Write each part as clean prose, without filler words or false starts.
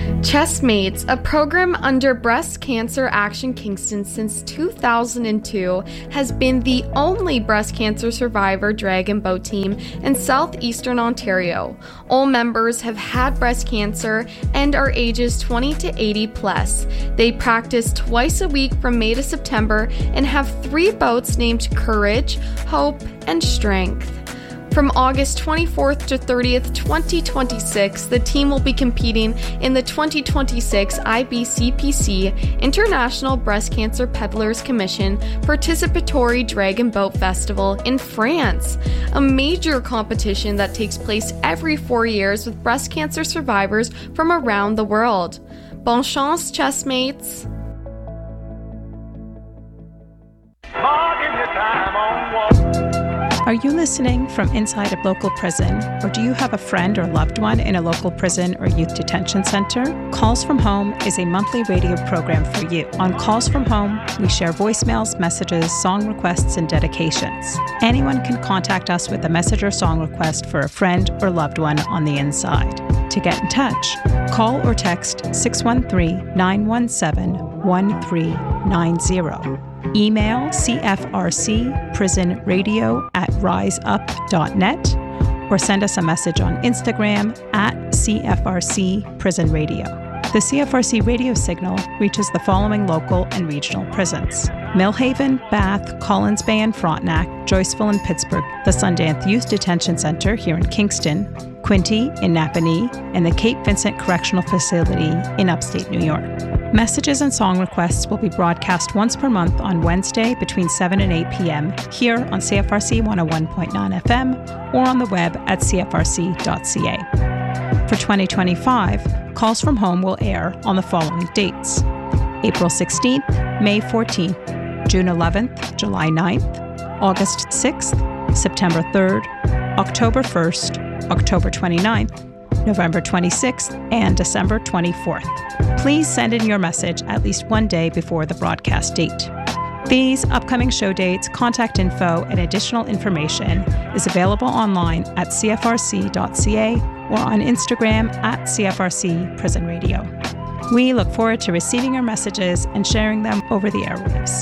Chestmates, a program under Breast Cancer Action Kingston since 2002, has been the only breast cancer survivor drag and boat team in southeastern Ontario. All members have had breast cancer and are ages 20 to 80 plus. They practice twice a week from May to September and have 3 boats named Courage, Hope, and Strength. From August 24th to 30th, 2026, the team will be competing in the 2026 IBCPC International Breast Cancer Peddlers Commission Participatory Drag and Boat Festival in France, a major competition that takes place every 4 years with breast cancer survivors from around the world. Bon chance, chessmates! Are you listening from inside a local prison, or do you have a friend or loved one in a local prison or youth detention center? Calls from Home is a monthly radio program for you. On Calls from Home, we share voicemails, messages, song requests, and dedications. Anyone can contact us with a message or song request for a friend or loved one on the inside. To get in touch, call or text 613-917-1390. Email cfrcprisonradio@riseup.net or send us a message on Instagram @CFRCPrisonRadio. The CFRC radio signal reaches the following local and regional prisons: Millhaven, Bath, Collins Bay and Frontenac, Joyceville and Pittsburgh, the Sundance Youth Detention Center here in Kingston, Quinte in Napanee, and the Cape Vincent Correctional Facility in upstate New York. Messages and song requests will be broadcast once per month on Wednesday between 7 and 8 p.m. here on CFRC 101.9 FM or on the web at cfrc.ca. For 2025, Calls from Home will air on the following dates: April 16th, May 14th, June 11th, July 9th, August 6th, September 3rd, October 1st, October 29th, November 26th, and December 24th. Please send in your message at least one day before the broadcast date. These upcoming show dates, contact info, and additional information is available online at cfrc.ca or on Instagram @CFRCPrisonRadio. We look forward to receiving your messages and sharing them over the airwaves.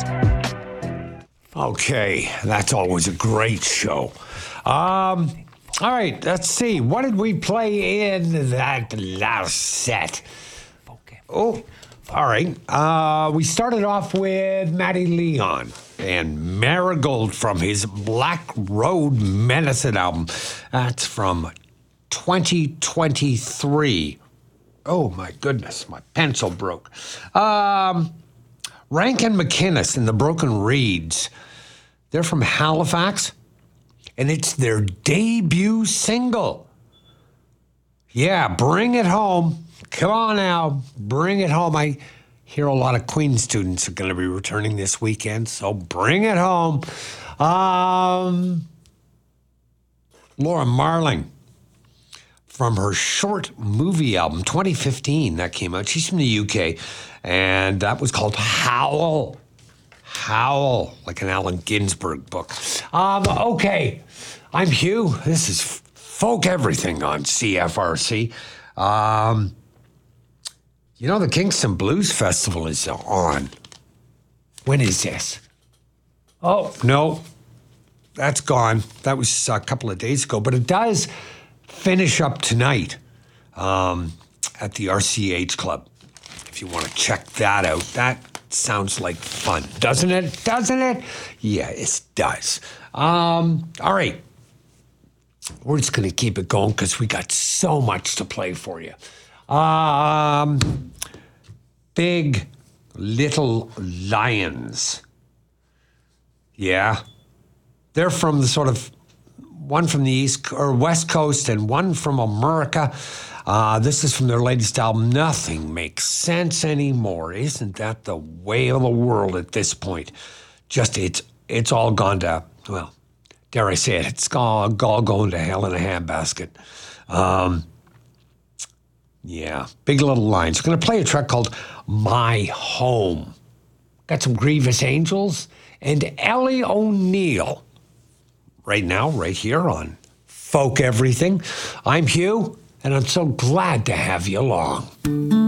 Okay, that's always a great show. All right, let's see. What did we play in that last set? Oh, all right. We started off with Matty Leon and Marigold from his Black Road Medicine album. That's from 2023. Oh, my goodness. My pencil broke. Rankin McInnes and the Broken Reeds. They're from Halifax, and it's their debut single. Yeah, Bring It Home. Come on now, bring it home. I hear a lot of Queen students are going to be returning this weekend, so bring it home. Laura Marling from her short movie album, 2015, that came out. She's from the UK, and that was called Howl. Howl, like an Allen Ginsberg book. Okay, I'm Hugh. This is Folk Everything on CFRC. You know, the Kingston Blues Festival is on. When is this? Oh, no, that's gone. That was a couple of days ago, but it does finish up tonight at the RCH Club. If you want to check that out, that sounds like fun, doesn't it? Doesn't it? Yeah, it does. All right. We're just going to keep it going because we got so much to play for you. Big Little Lions. Yeah. They're from the sort of, one from the East or West Coast and one from America. This is from their latest album, Nothing Makes Sense Anymore. Isn't that the way of the world at this point? Just, it's all gone to, well, dare I say it, it's all going to hell in a handbasket. Yeah, Big Little Lions. We're going to play a track called My Home. Got some Grievous Angels and Ellie O'Neill. Right now, right here on Folk Everything. I'm Hugh, and I'm so glad to have you along.